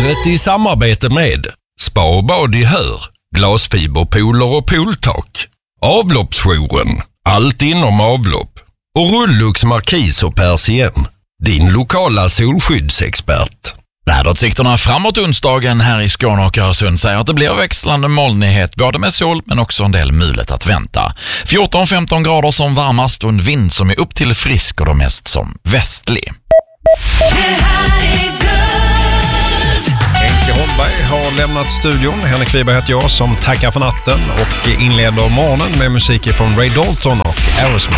Vädret i samarbete med Spa och bad i Hör, glasfiberpooler och pooltak, Avloppsjouren, allt inom avlopp och Rullux Markis och Persien, din lokala solskyddsexpert. Väderutsikterna framåt onsdagen här i Skåne och Öresund säger att det blir växlande molnighet både med sol men också en del mulet att vänta. 14-15 grader som varmast och en vind som är upp till frisk och då mest som västlig. Henke Holmberg har lämnat studion. Henrik Wiberg heter jag som tackar för natten och inleder morgonen med musik från Ray Dalton och Aerosmith.